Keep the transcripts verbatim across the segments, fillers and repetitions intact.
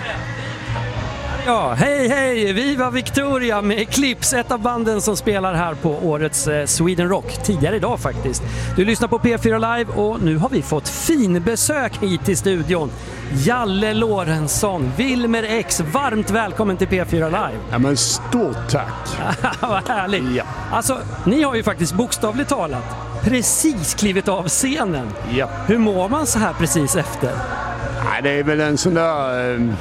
Ja, hej hej! Viva Victoria med Eclipse, ett av banden som spelar här på årets eh, Sweden Rock, tidigare idag faktiskt. Du lyssnar på P fyra Live och nu har vi fått fin besök hit till studion. Jalle Lorentzon, Wilmer X, varmt välkommen till P fyra Live. Ja, men stort tack. Vad härligt. Ja. Alltså, ni har ju faktiskt bokstavligt talat precis klivit av scenen. Ja. Hur mår man så här precis efter? Ja, det är väl en sån där... Eh...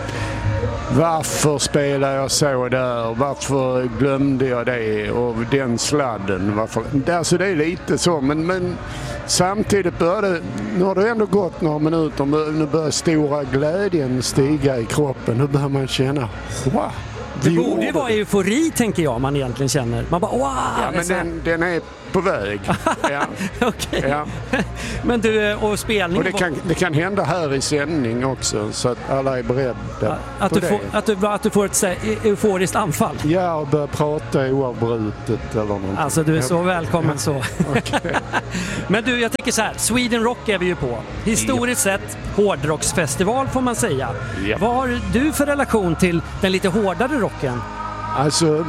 Varför spelar jag så där? Varför glömde jag det? Och den sladden. Varför? Alltså det är lite så. Men, men samtidigt börjar det... Nu har det ändå gått några minuter. Nu börjar stora glädjen stiga i kroppen. Nu börjar man känna... Wow, det borde ju vara eufori, tänker jag, man egentligen känner. Man bara, wow! Ja, men den, den är på väg. Ja. Okej. Ja. Men du, och spelningen... Och det kan, det kan hända här i sändning också, så att alla är beredda att på du, får, att, du, att du får ett så, euforiskt anfall? Ja, och börja prata oavbrutet eller någonting. Alltså, du är så välkommen så. Okay. Men du, jag tänker så här, Sweden Rock är vi ju på. Historiskt ja. sett, hårdrocksfestival får man säga. Ja. Vad har du för relation till den lite hårdare rocken? Alltså...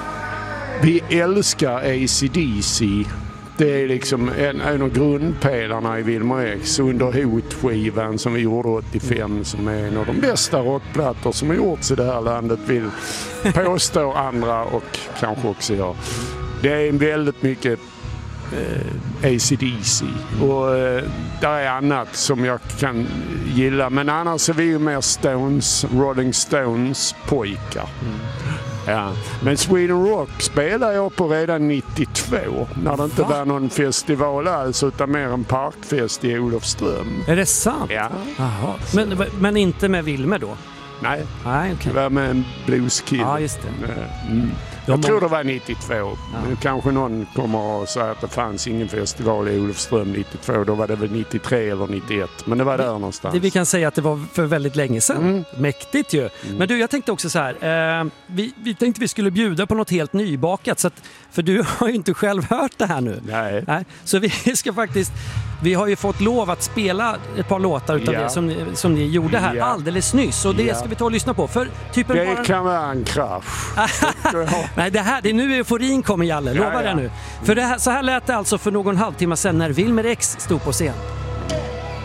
Vi älskar A C D C. Det är liksom en, en av grundpelarna i Wilmer X under hotskivan som vi gjorde åttiofem, som är en av de bästa rockplattor som har gjorts i det här landet, vill påstå andra och kanske också jag. Det är väldigt mycket eh, A C D C och eh, det är annat som jag kan gilla, men annars är vi ju mer Stones, Rolling Stones pojkar. Mm. Ja. Men Sweden Rock spelade jag på redan nittiotvå, när det inte Va? var någon festival alls utan mer en parkfest i Olofström. Är det sant? Ja. Aha. Men, men inte med Wilmer då? Nej, Nej okay. Det var med en blueskille. Ja, just det. Mm. Jag De tror må... det var nittiotvå. Ja. Men kanske någon kommer att säga att det fanns ingen festival i Olofström nittiotvå. Då var det väl nittiotre eller nittioett. Men det var där någonstans. Det vi kan säga att det var för väldigt länge sedan. Mm. Mäktigt ju. Mm. Men du, jag tänkte också så här. Eh, vi, vi tänkte vi skulle bjuda på något helt nybakat. Så att, för du har ju inte själv hört det här nu. Nej. Nej. Så vi ska faktiskt... Vi har ju fått lov att spela ett par låtar utav ja. det som, som ni gjorde här ja. alldeles nyss. Och det ja. ska vi ta och lyssna på. För typ det bara... kan vara en krasch. Nej, det här, det är nu euforin kommer, Jalle. Lovar ja, ja. jag nu. För det här, så här lät det alltså för någon halvtimme sedan när Wilmer X stod på scen.